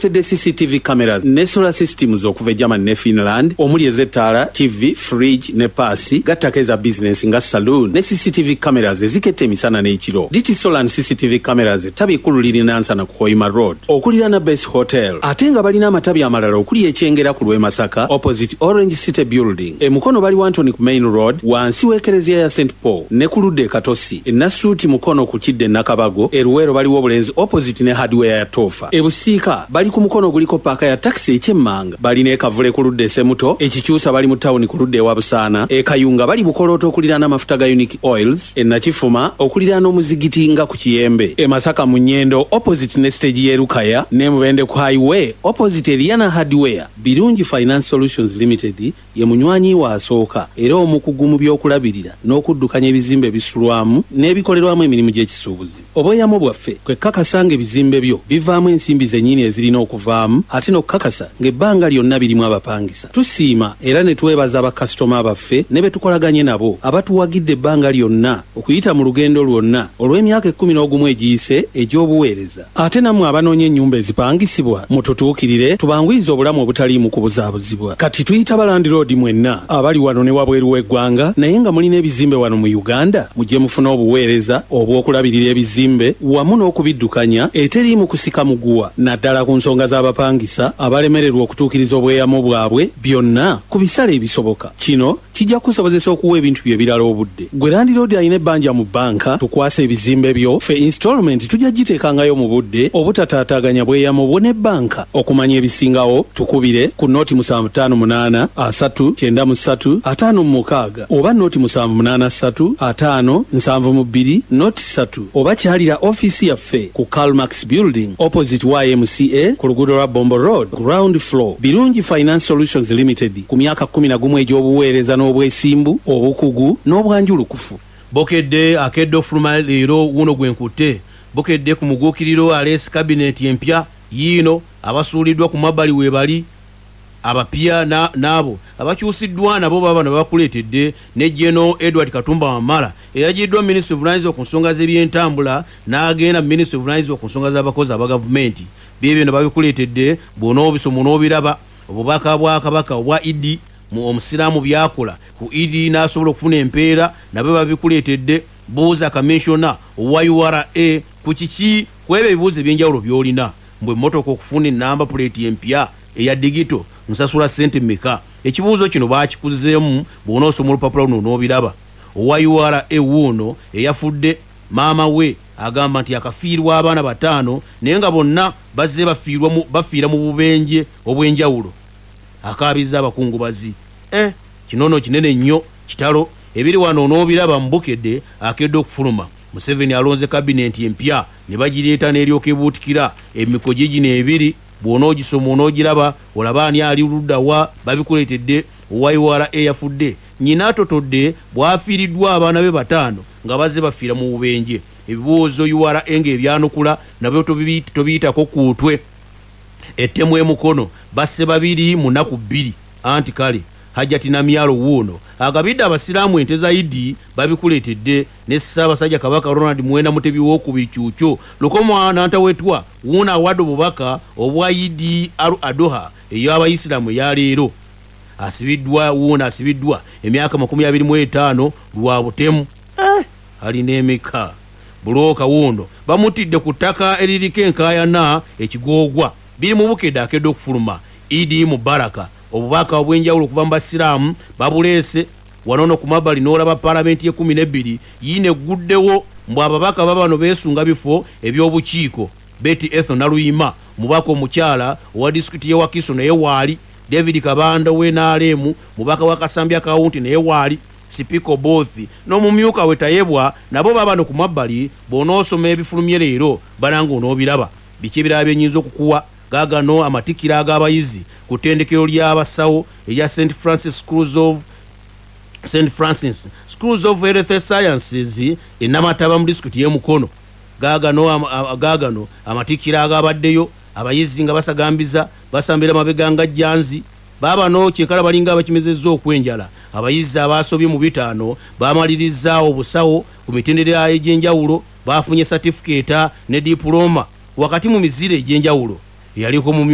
connected CCTV cameras ne solar systems okuva e Germany ne Finland omuli ezettaala, TV, fridge ne paasi gattakeza business nga saloon ne CCTV cameras eziketta emisana n'ekiro. DT Solar and CCTV cameras ettabi ekkulu lirina Nsana ku Hoima Road okuliraana Base Hotel ate nga balina amatabi amalala okuli ekyengera ku lw'e Masaka opposite Orange City Building. Mukono bali Wantoni ku Main Road wansi w'ekereziya ya St Paul ne ku ludde Katosi. Nasuuti Mukono ku Kidde Nakabago Eruwero baliwo Obulenzi opposite ne hardware ya Tofa. Busiika bali ku mukono guliko paaka ya taxi ekyemmanga balina ekavule ku ludde Semuto ekikyusa bali mu tawuni ku ludde ewa Busaana Kayunga bali Bukoloto okuliraana amafuta ga Unique Oils Nakifuma okuliraana omuzigiti nga ku Kiyembe Masaka mu Nnyendo opposite ne stage y'Erukaya ne Mubende ku highway opposite Eliana Hardware. Birungi Finance Solutions Limited ye munywanyi wa asooka era omukugu mu by'okulabirira n'okuddukanya ebizimbe bisulwamu n'ebikolerwamu emirimu gy'ekisuubuzi. Obweyamo bwaffe kwe kakasanga ebizimbe byo bivaamu ensimbi zennyini ezirina okuvaamu ate n'okukakasa ng'ebbanga lyonna birimu abapangisa. Tusiima era ne twebaza bakasitoma baffe ne betukolaganye nabo abatuwagidde ebbanga lyonna okuyita mu lugendo lwonna olw'emyaka 11 egiyise egy'obuweereza. Ate nammwe abanoonya ennyumba ezipangisibwa mututuukirire tubanguyize obulamu obutaliimu kubuzaabuzibwa. Kati tuyita Balandi Road mwenna abali wano ne wabweru w'eggwanga naye nga mulina ebizimbe wano mu Uganda mujje mufune obuweereza obw'okulabirira ebizimbe wamu n'okubiddukanya eteriimu kusika muguwa naddala ku nsonga z'abapangisa abalemererwa okutuukiriza obweyamo bwabwe byonna ku bisale ebisoboka. Kino kijja kusobozesa okuwa ebintu bye birala obudde. Gwe Land Road alina ebbanja mu bbanka tukwasa ebizimbe byo fe installment tujja giteekangayo mu budde obutataataganya bweyamo bwo ne bbanka. Okumanya ebisingawo tukubire ku noti 758 393 56 oba noti 783 572 noti 3 oba kyalira office yaffe ku Calmax Building opposite YMCA ku luguudo lwa Bombo Road ground floor. Birungi Finance Solutions Limited ku myaka 11 egy'obuweereza n'obwesimbu obukugu n'obwanjulukufu. Bokedde akedde ofuluma leero wuno gwenkutte bokedde ku muguukiriro ales cabinet empya yiino abasuuliddwa ku mabbali weebali abapya nabo abakyusiddwa nabo baba bakuleetedde ne General Edward Katumba Wamala eyajiddwa Ministry of Lands ku nsonga z'ebyentambula n'agenda Ministry of Lands ku nsonga z'abakozi aba gavumenti. Bibyo babikuleetedde bw'onoobisoma n'obiraba obubaka bwa kabaka obwa Idi mu omusiraamu byakola ku Idi n'asobola okufuna empeera nabo babikuleetedde. Buuza Commissioner owa URA ku kiki kwebe ebibuuzo ebyenjawulo by'olina mbwe mmotoka okufuna enamba plate empya eya digito nsasula sente mmeka. Ekibuuzo kino baakikuzeemu bw'onoosoma olupapula luno n'obiraba. Owa URA wuuno eyafudde maama we agamba nti akafiirwa abaana 5 naye nga bonna bazze bafiira mu bubenje obw'enjawulo. Akaabiza abakungubazi kinono kinene nnyo kitalo ebiri wano n'obiraba mbukedde akedde okufuluma. Museveni alonze cabinet empya ne bagireeta n'eryokebuutikira emikoji gino ebiri bw'onoogisoma onoogiraba olaba ani ali ludda wa babikuleetedde. Owa URA yafudde nnyina atotodde bwafiiriddwa abaana be 5 nga bazze bafiira mu bubenje. Ebibuuzo URA ng'ebyanukula nabyo tobiyitako kuutwe. Ettemu emukono basse 2 mu nnaku 2 anti kale Hajjati Namyalo wuuno agabidde abasiraamu ente za Idi babikuleetedde ne Ssaabasajja Kabaka Ronald Muwenda Mutebi w'okubiri Kyukyo Lukomo n'antawetwa wuuno awadde obubaka obwa Idi Adoha ey'abayisiraamu eya leero. Wuuno asibiddwa emyaka 25 lwa butemu. Alina emeka bulooka wuuno bamutidde ku ttaka eririko enkaayana ekigoogwa biri mu bukedde akedde okufuluma. Idi Mubaraka obubaka obw'enjawulo okuva mu basiraamu babuleese wanono ku mabbali n'olaba palamenti ye12 yiine egguddewo mbw ababaka babano beesunga bifo eby'obukiiko. Betty Ethel Naluyima mubaka omukyala owa disitulikiti y'e Wakiso naye waali. David Kabanda w'NRM mubaka wa Kasambya Kawunti naye waali. Sipiika Obothi n'omumyuka we Tayebwa nabo babano ku mabbali bw'onoosoma ebifulumye leero bananga onoobiraba. Biki ebirala byenyinza okukuwa gaagano amatikira ag'abayizi ku ttendekero ly'abasawo erya St Francis Schools of Health Sciences enamataba mu disitulikiti y'e Mukono. Gaagano amatikira agabaddeyo abayizi nga basagambiza basambira mabega nga jjanzi babano kyekala balinga abakimezezza okwenjala. Abayizi abasobye mu 5 bamaliriza obusawo ku mitendera egy'enjawulo bafunye certificate ne diploma wakati mu mizire egy'enjawulo yaliko mu